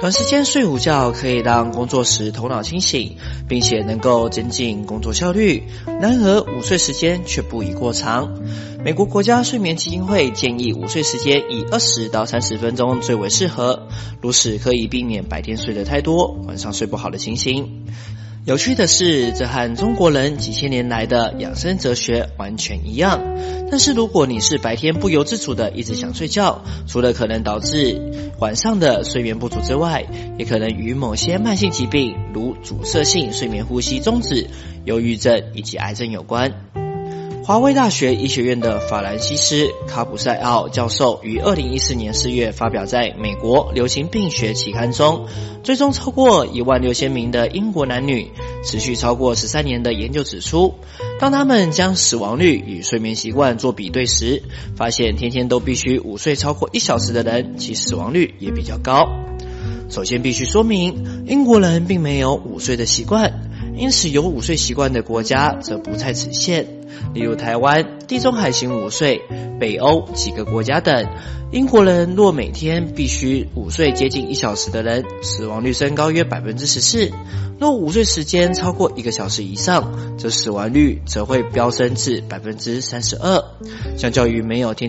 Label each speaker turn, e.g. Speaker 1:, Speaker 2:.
Speaker 1: 短时间睡午觉可以让工作时头脑清醒，并且能够增进工作效率。然而午睡时间却不宜过长。美国国家睡眠基金会建议午睡时间以20到30分钟最为适合，如此可以避免白天睡得太多，晚上睡不好的情形。有趣的是，这和中国人几千年来的养生哲学完全一样。但是如果你是白天不由自主的一直想睡觉，除了可能导致晚上的睡眠不足之外，也可能与某些慢性疾病如阻塞性睡眠呼吸中止、忧郁症以及癌症有关。华威大学医学院的法兰西斯·卡普塞奥教授于2014年4月发表在美国流行病学期刊中，追踪超过16000名的英国男女，持续超过13年的研究指出，当他们将死亡率与睡眠习惯做比对时，发现天天都必须午睡超过1小时的人，其死亡率也比较高。首先必须说明，英国人并没有午睡的习惯，因此有午睡习惯的国家则不在此限，例如台湾、地中海型午睡、北欧几个国家等。英国人若每天必须午睡接近1小时的人，死亡率升高约 14%， 若午睡时间超过1个小时以上，则死亡率则会飙升至 32%。相较于没有天